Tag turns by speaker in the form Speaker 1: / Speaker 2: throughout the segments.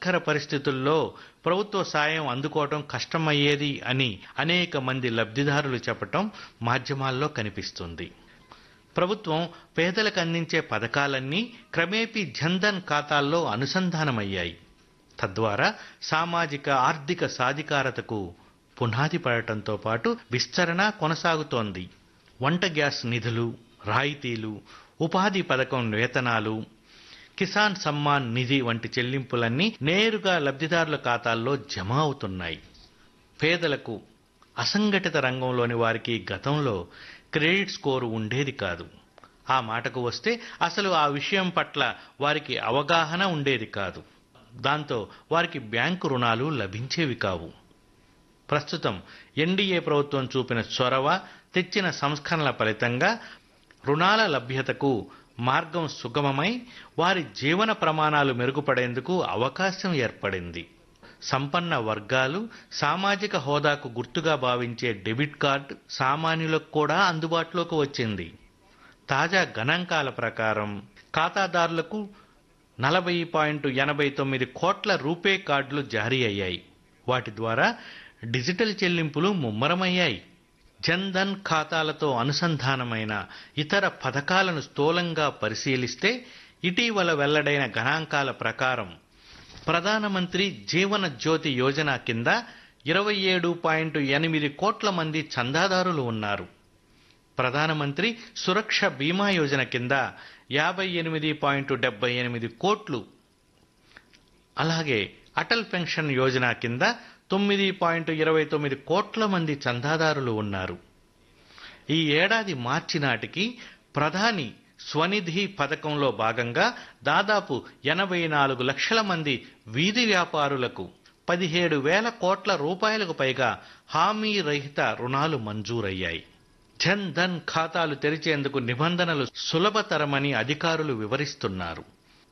Speaker 1: విపత్కర పరిస్థితుల్లో ప్రభుత్వ సాయం అందుకోవడం కష్టమయ్యేది అని అనేక మంది లబ్ధిదారులు చెప్పటం మాధ్యమాల్లో కనిపిస్తుంది. ప్రభుత్వం పేదలకు అందించే పథకాలన్నీ క్రమేపీ జన్ధన్ ఖాతాల్లో అనుసంధానమయ్యాయి. తద్వారా సామాజిక ఆర్థిక సాధికారతకు పునాది పడటంతో పాటు విస్తరణ కొనసాగుతోంది. వంట గ్యాస్ నిధులు, రాయితీలు, ఉపాధి పథకం వేతనాలు, కిసాన్ సమ్మాన్ నిధి వంటి చెల్లింపులన్నీ నేరుగా లబ్ధిదారుల ఖాతాల్లో జమ అవుతున్నాయి. పేదలకు, అసంఘటిత రంగంలోని వారికి గతంలో క్రెడిట్ స్కోరు ఉండేది కాదు. ఆ మాటకు వస్తే అసలు ఆ విషయం పట్ల వారికి అవగాహన ఉండేది కాదు. దాంతో వారికి బ్యాంకు రుణాలు లభించేవి కావు. ప్రస్తుతం ఎన్డీఏ ప్రభుత్వం చూపిన చొరవ, తెచ్చిన సంస్కరణల ఫలితంగా రుణాల లభ్యతకు మార్గం సుగమమై వారి జీవన ప్రమాణాలు మెరుగుపడేందుకు అవకాశం ఏర్పడింది. సంపన్న వర్గాలు సామాజిక హోదాకు గుర్తుగా భావించే డెబిట్ కార్డు సామాన్యులకు కూడా అందుబాటులోకి వచ్చింది. తాజా గణాంకాల ప్రకారం ఖాతాదారులకు 40.89 కోట్ల రూపే కార్డులు జారీ అయ్యాయి. వాటి ద్వారా డిజిటల్ చెల్లింపులు ముమ్మరమయ్యాయి. జన్ధన్ ఖాతాలతో అనుసంధానమైన ఇతర పథకాలను స్థూలంగా పరిశీలిస్తే ఇటీవల వెల్లడైన గణాంకాల ప్రకారం ప్రధానమంత్రి జీవన జ్యోతి యోజన కింద 27.8 కోట్ల మంది చందాదారులు ఉన్నారు. ప్రధానమంత్రి సురక్ష బీమా యోజన కింద 58.78 కోట్లు, అలాగే అటల్ పెన్షన్ యోజన కింద 9.29 కోట్ల మంది చందాదారులు ఉన్నారు. ఈ ఏడాది మార్చి నాటికి ప్రధాని స్వనిధి పథకంలో భాగంగా దాదాపు 84 లక్షల మంది వీధి వ్యాపారులకు 17,000 కోట్ల రూపాయలకు పైగా హామీ రహిత రుణాలు మంజూరయ్యాయి. జన్ ధన్ ఖాతాలు తెరిచేందుకు నిబంధనలు సులభతరమని అధికారులు వివరిస్తున్నారు.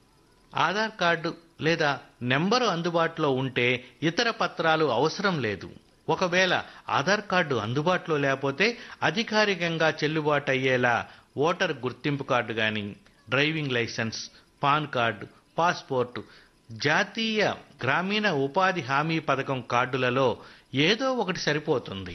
Speaker 1: ఆధార్ కార్డు లేదా నెంబరు అందుబాటులో ఉంటే ఇతర పత్రాలు అవసరం లేదు. ఒకవేళ ఆధార్ కార్డు అందుబాటులో లేకపోతే అధికారికంగా చెల్లుబాటు అయ్యేలా ఓటర్ గుర్తింపు కార్డు గాని, driving licence, pan card, passport, జాతీయ గ్రామీణ ఉపాధి హామీ పథకం కార్డులలో ఏదో ఒకటి సరిపోతుంది.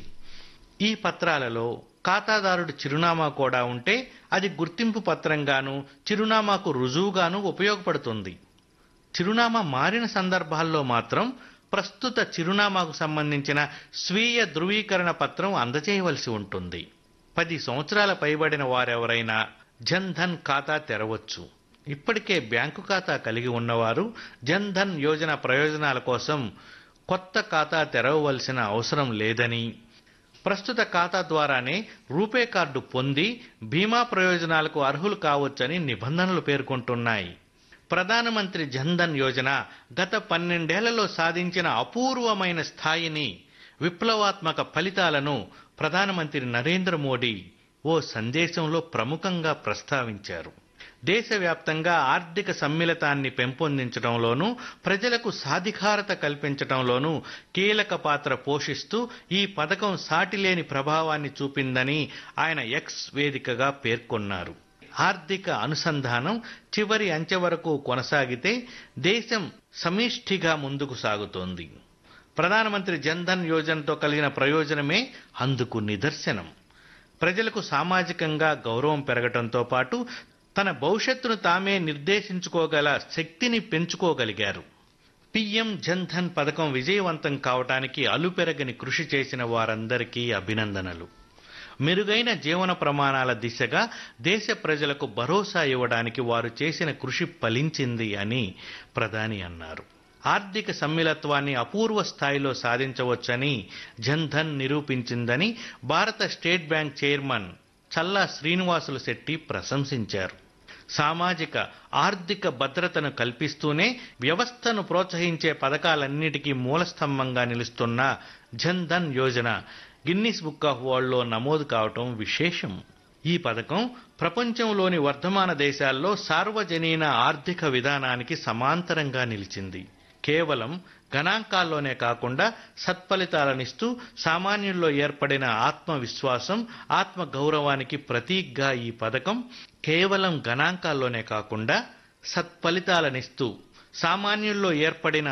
Speaker 1: ఈ పత్రాలలో ఖాతాదారుడి చిరునామా కూడా ఉంటే అది గుర్తింపు పత్రంగాను, చిరునామాకు రుజువుగాను ఉపయోగపడుతుంది. చిరునామా మారిన సందర్భాల్లో మాత్రం ప్రస్తుత చిరునామాకు సంబంధించిన స్వీయ ధృవీకరణ పత్రం అందజేయవలసి ఉంటుంది. 10 సంవత్సరాల పైబడిన వారెవరైనా జన్ ధన్ ఖాతా తెరవచ్చు. ఇప్పటికే బ్యాంకు ఖాతా కలిగి ఉన్నవారు జన్ ధన్ యోజన ప్రయోజనాల కోసం కొత్త ఖాతా తెరవవలసిన అవసరం లేదని, ప్రస్తుత ఖాతా ద్వారానే రూపే కార్డు పొంది బీమా ప్రయోజనాలకు అర్హులు కావచ్చని నిబంధనలు పేర్కొంటున్నాయి. ప్రధానమంత్రి జన్ ధన్ యోజన గత 12 ఏళ్లలో సాధించిన అపూర్వమైన స్థాయిని, విప్లవాత్మక ఫలితాలను ప్రధానమంత్రి నరేంద్ర మోడీ ఓ సందేశంలో ప్రముఖంగా ప్రస్తావించారు. దేశవ్యాప్తంగా ఆర్థిక సమ్మిళతాన్ని పెంపొందించడంలోనూ, ప్రజలకు సాధికారత కల్పించడంలోనూ కీలక పాత్ర పోషిస్తూ ఈ పథకం సాటిలేని ప్రభావాన్ని చూపిందని ఆయన ఎక్స్ వేదికగా పేర్కొన్నారు. ఆర్థిక అనుసంధానం చివరి అంచె వరకు కొనసాగితే దేశం సమిష్టిగా ముందుకు సాగుతోంది. ప్రధానమంత్రి జన్ ధన్ యోజనతో కలిగిన ప్రయోజనమే అందుకు నిదర్శనం. ప్రజలకు సామాజికంగా గౌరవం పెరగటంతో పాటు తన భవిష్యత్తును తామే నిర్దేశించుకోగల శక్తిని పెంచుకోగలిగారు. పీఎం జన్ ధన్ పథకం విజయవంతం కావటానికి అలుపెరగని కృషి చేసిన వారందరికీ అభినందనలు. మెరుగైన జీవన ప్రమాణాల దిశగా దేశ ప్రజలకు భరోసా ఇవ్వడానికి వారు చేసిన కృషి ఫలించింది అని ప్రధాని అన్నారు. ఆర్థిక సమ్మిళత్వాన్ని అపూర్వ స్థాయిలో సాధించవచ్చని జన్ ధన్ నిరూపించిందని భారత స్టేట్ బ్యాంక్ చైర్మన్ చల్లా శ్రీనివాసులు శెట్టి ప్రశంసించారు. సామాజిక ఆర్థిక భద్రతను కల్పిస్తూనే వ్యవస్థను ప్రోత్సహించే పథకాలన్నిటికీ మూలస్తంభంగా నిలుస్తున్న Jan Dhan Yojana Guinness book of వరల్డ్లో నమోదు కావటం విశేషం. ఈ పథకం ప్రపంచంలోని వర్ధమాన దేశాల్లో సార్వజనీన ఆర్థిక విధానానికి సమాంతరంగా నిలిచింది. కేవలం గణాంకాల్లోనే కాకుండా సత్ఫలితాలనిస్తూ సామాన్యుల్లో ఏర్పడిన ఆత్మవిశ్వాసం, ఆత్మగౌరవానికి ప్రతీకగా ఈ పథకం కేవలం గణాంకాల్లోనే కాకుండా సత్ఫలితాలనిస్తూ సామాన్యుల్లో ఏర్పడిన